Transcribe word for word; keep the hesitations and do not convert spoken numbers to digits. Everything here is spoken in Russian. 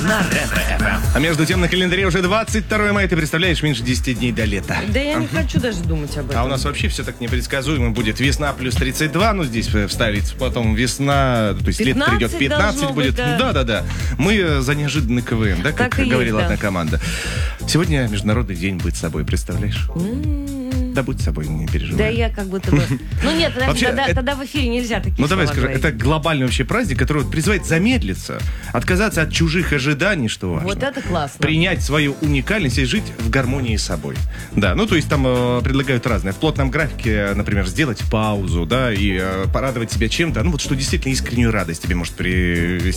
на Ретро-эф эм. А между тем на календаре уже двадцать второе мая. Ты представляешь, меньше десяти дней до лета. Да я не хочу даже думать об этом. А у нас вообще все так непредсказуемо. Будет весна плюс тридцать два, ну здесь в столице. Потом весна, то есть лето придет, пятнадцать будет. Да-да-да. Мы за неожиданный КВН, да, как говорила одна команда. Сегодня Международный день быть собой, представляешь? Да будь собой, не переживай. Да я как будто бы... Ну нет, подожди, Вообще, тогда, это- тогда в эфире нельзя такие Ну давай слова скажем, говорить. это глобальный вообще праздник, который вот призывает замедлиться, отказаться от чужих ожиданий, что важно. Вот это классно. Принять свою уникальность и жить в гармонии с собой. Да, ну то есть там э, предлагают разное. В плотном графике, например, сделать паузу, да, и э, порадовать себя чем-то, ну вот что действительно искреннюю радость тебе может привести.